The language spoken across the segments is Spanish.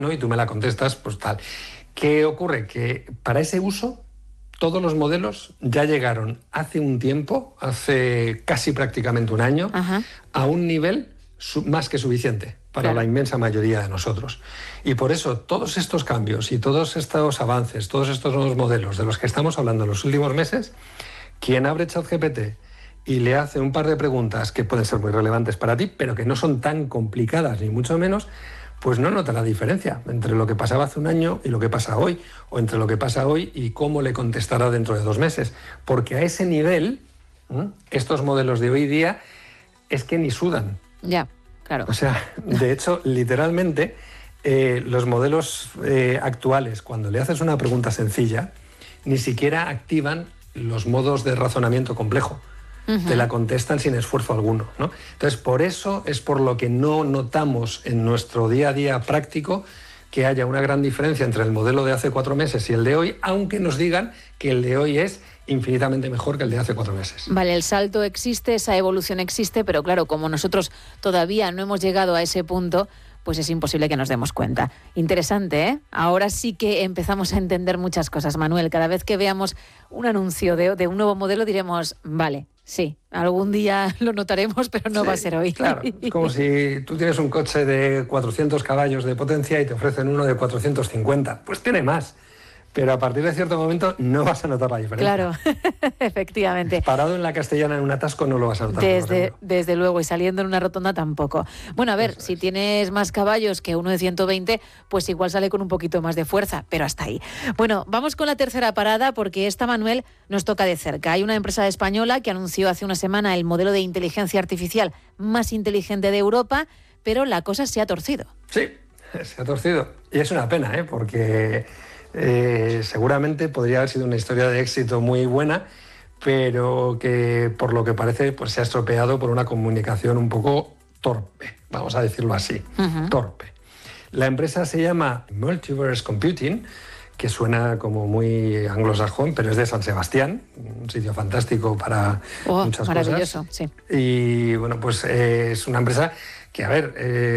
¿no? Y tú me la contestas, pues tal. ¿Qué ocurre? Que para ese uso todos los modelos ya llegaron hace un tiempo, hace casi prácticamente un año, a un nivel más que suficiente para la inmensa mayoría de nosotros. Y por eso todos estos cambios y todos estos avances, todos estos nuevos modelos de los que estamos hablando en los últimos meses, quien abre ChatGPT y le hace un par de preguntas que pueden ser muy relevantes para ti, pero que no son tan complicadas ni mucho menos, pues no nota la diferencia entre lo que pasaba hace un año y lo que pasa hoy, o entre lo que pasa hoy y cómo le contestará dentro de 2 meses. Porque a ese nivel, estos modelos de hoy día es que ni sudan. Ya, claro. O sea, de hecho, literalmente, los modelos actuales, cuando le haces una pregunta sencilla, ni siquiera activan los modos de razonamiento complejo. Te la contestan sin esfuerzo alguno, ¿no? Entonces, por eso es por lo que no notamos en nuestro día a día práctico que haya una gran diferencia entre el modelo de hace 4 meses y el de hoy, aunque nos digan que el de hoy es infinitamente mejor que el de hace 4 meses. Vale, el salto existe, esa evolución existe, pero claro, como nosotros todavía no hemos llegado a ese punto, pues es imposible que nos demos cuenta. Interesante, ¿eh? Ahora sí que empezamos a entender muchas cosas, Manuel. Cada vez que veamos un anuncio de un nuevo modelo diremos, vale, sí, algún día lo notaremos, pero no va a ser hoy. Claro, es como si tú tienes un coche de 400 caballos de potencia y te ofrecen uno de 450. Pues tiene más, pero a partir de cierto momento no vas a notar la diferencia. Claro, efectivamente. Parado en la Castellana en un atasco no lo vas a notar. Desde luego, y saliendo en una rotonda tampoco. Bueno, a ver, si tienes más caballos que uno de 120, pues igual sale con un poquito más de fuerza, pero hasta ahí. Bueno, vamos con la tercera parada, porque esta, Manuel, nos toca de cerca. Hay una empresa española que anunció hace una semana el modelo de inteligencia artificial más inteligente de Europa, pero la cosa se ha torcido. Sí, se ha torcido. Y es una pena, porque seguramente podría haber sido una historia de éxito muy buena, pero que por lo que parece pues se ha estropeado por una comunicación un poco torpe, vamos a decirlo así, torpe. La empresa se llama Multiverse Computing, que suena como muy anglosajón, pero es de San Sebastián, un sitio fantástico para muchas maravilloso, cosas. Sí. Y bueno, pues es una empresa que, a ver,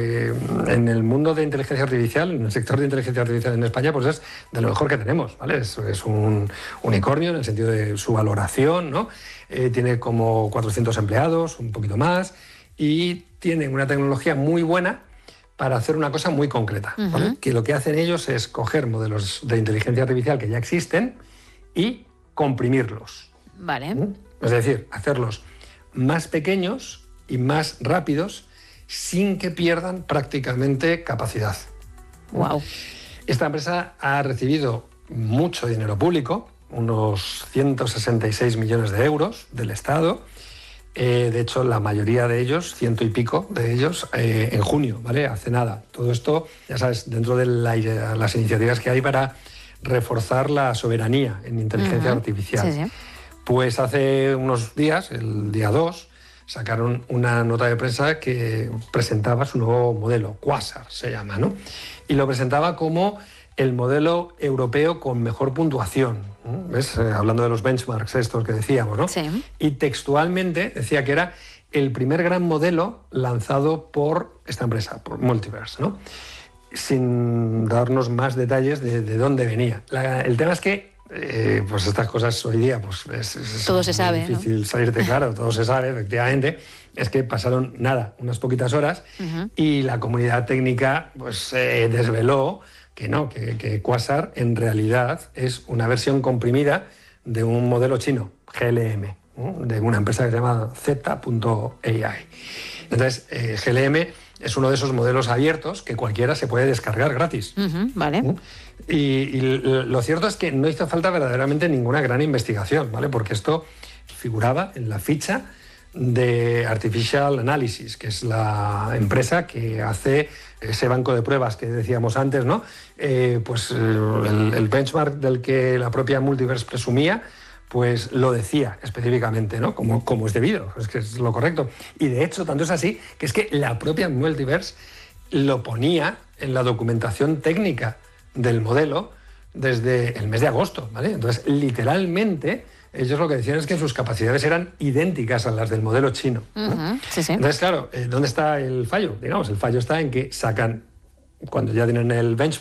en el mundo de inteligencia artificial, en el sector de inteligencia artificial en España, pues es de lo mejor que tenemos, ¿vale? Es un unicornio en el sentido de su valoración, ¿no? Tiene como 400 empleados, un poquito más, y tienen una tecnología muy buena para hacer una cosa muy concreta, ¿vale? Que lo que hacen ellos es coger modelos de inteligencia artificial que ya existen y comprimirlos. Vale. Es decir, hacerlos más pequeños y más rápidos sin que pierdan prácticamente capacidad. Wow. Esta empresa ha recibido mucho dinero público, unos 166 millones de euros del Estado. De hecho, la mayoría de ellos, 100 y pico de ellos, en junio, ¿vale? Hace nada. Todo esto, ya sabes, dentro de las iniciativas que hay para reforzar la soberanía en inteligencia artificial. Sí. Pues hace unos días, el día 2, sacaron una nota de prensa que presentaba su nuevo modelo, Quasar se llama, ¿no? Y lo presentaba como el modelo europeo con mejor puntuación, ¿no? ¿Ves? Hablando de los benchmarks estos que decíamos, ¿no? Sí. Y textualmente decía que era el primer gran modelo lanzado por esta empresa, por Multiverse, ¿no? Sin darnos más detalles de dónde venía. El tema es que pues estas cosas hoy día pues es todo se sabe, difícil, ¿no? Salirte, claro, todo se sabe, efectivamente. Es que pasaron unas poquitas horas y la comunidad técnica pues desveló que no, que Quasar en realidad es una versión comprimida de un modelo chino, GLM, ¿no? De una empresa que se llama Z.ai. Entonces, GLM es uno de esos modelos abiertos que cualquiera se puede descargar gratis. Vale. Y lo cierto es que no hizo falta verdaderamente ninguna gran investigación, ¿vale? Porque esto figuraba en la ficha de Artificial Analysis, que es la empresa que hace ese banco de pruebas que decíamos antes, ¿no? Pues el benchmark del que la propia Multiverse presumía, pues lo decía específicamente, ¿no? Como es debido, es que es lo correcto. Y de hecho, tanto es así, que es que la propia Multiverse lo ponía en la documentación técnica del modelo desde el mes de agosto, ¿vale? Entonces, literalmente, ellos lo que decían es que sus capacidades eran idénticas a las del modelo chino, ¿no? Sí. Entonces, claro, ¿dónde está el fallo? Digamos, el fallo está en que sacan, cuando ya tienen el benchmark,